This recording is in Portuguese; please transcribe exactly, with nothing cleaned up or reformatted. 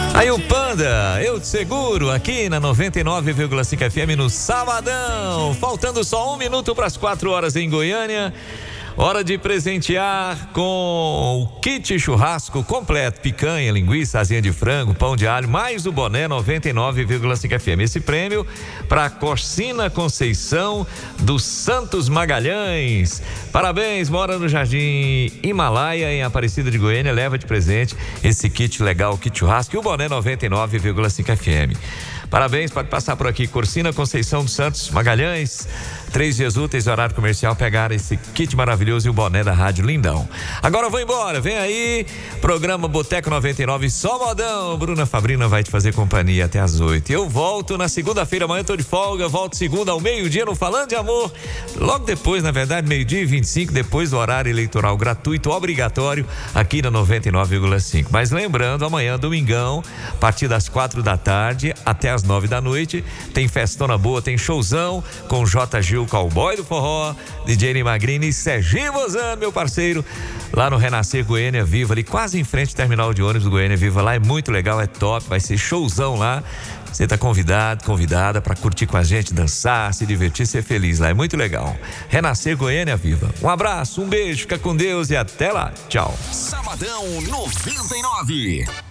Aí o Panda, eu te seguro, aqui na noventa e nove vírgula cinco F M no Sabadão. Faltando só um minuto para as quatro horas em Goiânia. Hora de presentear com o kit churrasco completo, picanha, linguiça, asinha de frango, pão de alho, mais o boné noventa e nove vírgula cinco F M. Esse prêmio para Corsina Conceição dos Santos Magalhães. Parabéns, mora no Jardim Himalaia, em Aparecida de Goiânia, leva de presente esse kit legal, kit churrasco e o boné noventa e nove vírgula cinco F M. Parabéns, pode passar por aqui, Corsina Conceição dos Santos Magalhães, três dias úteis, horário comercial, pegar esse kit maravilhoso e o boné da Rádio Lindão. Agora eu vou embora, vem aí, programa Boteco noventa e nove, só modão, Bruna Fabrina vai te fazer companhia até as oito. Eu volto na segunda-feira, amanhã tô de folga, volto segunda ao meio-dia no Falando de Amor, logo depois, na verdade, meio-dia e vinte e cinco, depois do horário eleitoral gratuito, obrigatório, aqui na noventa e nove vírgula cinco. Mas lembrando, amanhã, domingão, a partir das quatro da tarde até as nove da noite, tem festona boa, tem showzão com J. Gil, Cowboy do Forró, D J Ney Magrini e Serginho Bozano, meu parceiro, lá no Renascer Goiânia Viva, ali quase em frente ao terminal de ônibus do Goiânia Viva, lá é muito legal, é top, vai ser showzão lá. Você tá convidado, convidada para curtir com a gente, dançar, se divertir, ser feliz lá, é muito legal. Renascer Goiânia Viva. Um abraço, um beijo, fica com Deus e até lá. Tchau. Sabadão noventa e nove.